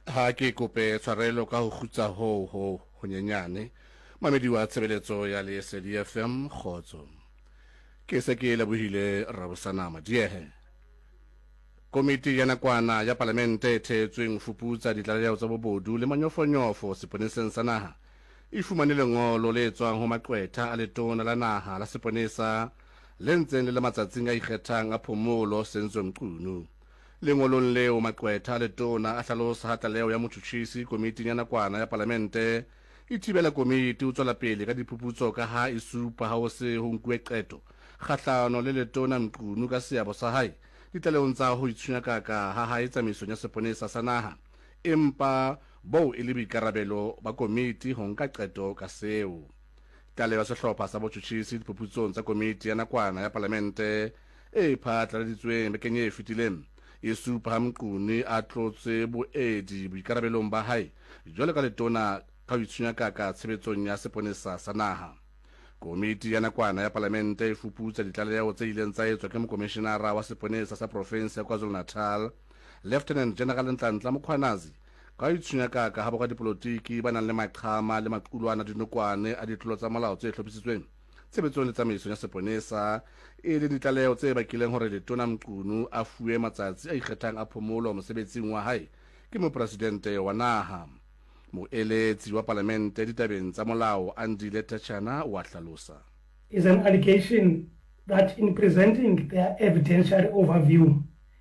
Ha ke kope tshwarelo ka ho khutsa ho nyenyane mamedi wa tshebeletso ya Lesedi FM Khotso ke se ke lebohile Rabosana Madiehe. Komiti ya nakwana ya Palamente e thetsweng fuputsa ditlaleho tsa bobodu le manyofonyofo seponeseng sa naha e fumane lengolo le tswang ho maqwetha a letona la naha la seponesa le ntseng le matsatsing a ikgethang a phomolo Senzo Mqunu. Lengolong leo maqwetha a letona a hlalosa ha tlaleho ya motjhutjhisi komiting ya nakwana ya Palamente e thibela komiti ho tswela pele ka diphuputso ka ha e supa ha ho se ho nkuwe qeto kgahlano le letona Mqunu ka seabo sa hae ditlalehong tsa ho itshwenya ha hae tsamaisong ya seponesa sa naha, empa bo e le boikarabelo ba komiti ho nka qeto ka seo. Tlaleho ya sehlopha sa botjhutjhisi diphuputsong tsa komiti ya nakwana ya Palamente e phatlaladitsweng bekeng e fetileng e supa ha Mqunu a tlotse boedi boikarabelong ba hae jwale ka letona ka ho itshwenya tshebetsong ya seponesa sa naha. Komiti ya nakwana ya Palamente e fuputsa ditlaleho tse ileng tsa etswa ke mokomishenara wa seponesa sa province ya KwaZulu-Natal, Lieutenant General Nhlanhla Mkhwanazi, ka ho itshwenya ha boradipolotiki ba nang le maqhama le maqulwana dinokwane a ditlolo tsa molao tse hlophisitsweng tshebetsong le tsamaisong ya seponesa e le ditlaleho tse bakileng hore letona Mqunu a fuwe matsatsi a ikgethang a phomolo mosebetsing wa hae ke mopresidente wa naha. Moeletsi wa Palamente ditabeng tsa molao Andile Tachana wa hlalosa. Is an allegation that in presenting their evidentiary overview,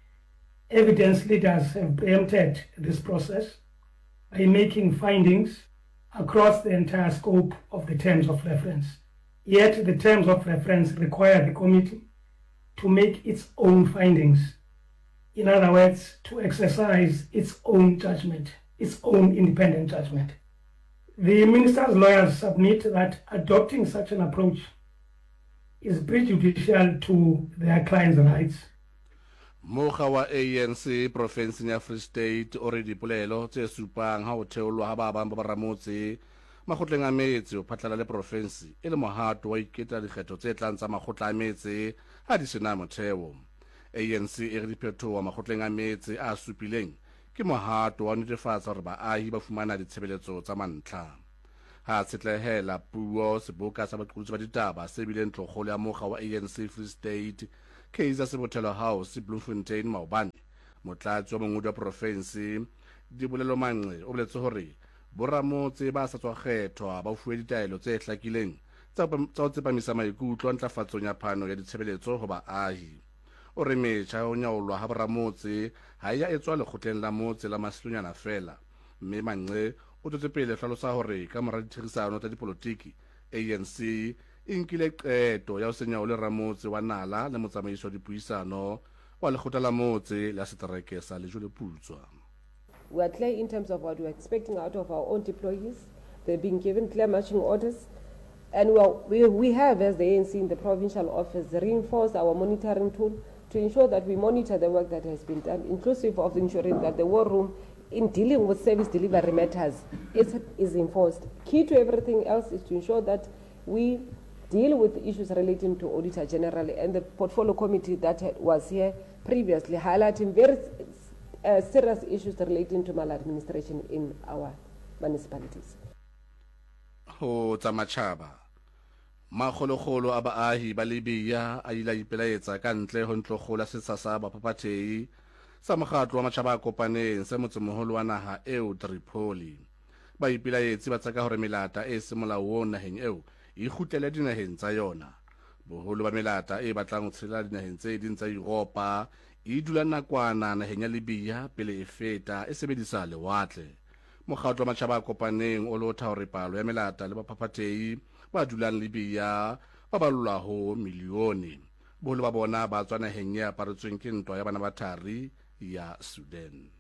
evidence leaders have preempted this process by making findings across the entire scope of the terms of reference. Yet the terms of reference require the committee to make its own findings. In other words, to exercise its own judgment, its own independent judgment. The minister's lawyers submit that adopting such an approach is prejudicial to their clients' rights. Mokga wa ANC province ya Free State o re dipolelo tse supang ha ho theolwa ha ba bang ba baramotse makgotleng a metse ho phatlala le province e le mohato wa iketla dikgetho tse tlang tsa makgotla a metse ha di sena motheo. ANC e re diphethoho makgotleng a metse a supileng ke mohato wa netefatsa hore baahi ba fumana ditshebeletso tsa mantlha. Ha tsetlehela puo seboka sa baqolotsi ba ditaba se bileng tlokgolo ya mokga wa ANC Free State Kaizer Sebothelo House Bloemfontein Maobane, motlatsi wa mongodi wa province Dibolelo Manqe o boletse hore boramotse ba sa tswa kgethwa ba fuwe ditaelo tse hlakileng tsa ho tsepamisa maikutlo a ntlafatsong ya phano ya ditshebeletso ho baahi. O re metjha ho nyaolwa ha boramotse ha ya etswa lekgotleng la motse la Masilonyana fela, mme Manqe o tswetse pele hlalosa hore ka mora ditherisano tsa dipolotiki ANC e nkile qeto ya ho senya le ramotse wa nala le motsamaiso wa dipuisano wa lekgotla la motse la setereke sa Lejweleputswa. We are clear in terms of what we are expecting out of our own deployees. They're being given clear marching orders. And we have, as the ANC in the provincial office, reinforced our monitoring tool to ensure that we monitor the work that has been done, inclusive of ensuring that the war room in dealing with service delivery matters is enforced. Key to everything else is to ensure that we deal with issues relating to Auditor General and the portfolio committee that was here previously, highlighting very serious issues relating to maladministration in our municipalities. Ho tsamachaba makgolokgolo a baahi ba Libya a ila ipelaetsa ka ntle ho ntlokgola setsa sa baphapathehi sa mokgatlo wa matjhaba a kopaneng se motsemoholo wa naha eo Tripoli. Ba ipelaetsi ba tsaka hore melata e se molaong naheng eo e kgutlele dinaheng tsa yona. Boholo ba melata e batlang ho tshela dinaheng tse ding tsa Europa e dula nakwana naheng ya Libya pele e feta e sebedisa lewatle. Mokgatlo wa matjhaba a kopaneng o lotha hore palo ya melata le baphapathehi ba dulang Libya ba balwa ho milione. Boholo ba bona ba tswa naheng ya aparetsweng ke ntwa ya bana ba thari ya Sudan.